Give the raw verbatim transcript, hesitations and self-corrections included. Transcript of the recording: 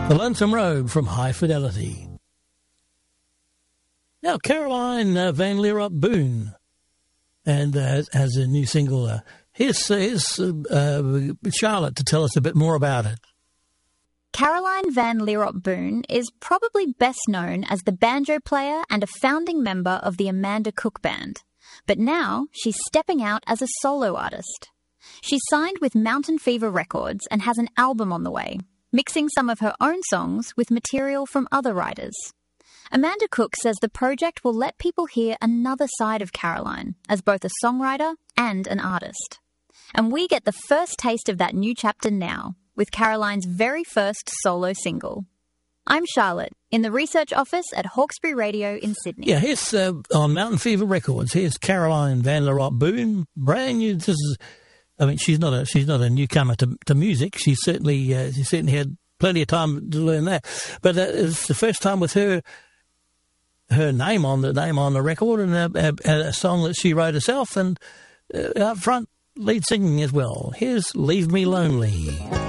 The Lonesome Road from High Fidelity. Now, Caroline uh, Van Lierop Boone and uh, has a new single. Uh, here's here's uh, uh, Charlotte to tell us a bit more about it. Caroline Van Lierop Boone is probably best known as the banjo player and a founding member of the Amanda Cook Band. But now she's stepping out as a solo artist. She's signed with Mountain Fever Records and has an album on the way, mixing some of her own songs with material from other writers. Amanda Cook says the project will let people hear another side of Caroline as both a songwriter and an artist. And we get the first taste of that new chapter now, with Caroline's very first solo single. I'm Charlotte, in the research office at Hawkesbury Radio in Sydney. Yeah, here's uh, on Mountain Fever Records. Here's Caroline Van Lierop Boone, brand new. This is, I mean, she's not a she's not a newcomer to to music. She certainly uh, she certainly had plenty of time to learn that. But uh, it's the first time with her her name on the name on the record, and a, a, a song that she wrote herself, and uh, up front lead singing as well. Here's "Leave Me Lonely."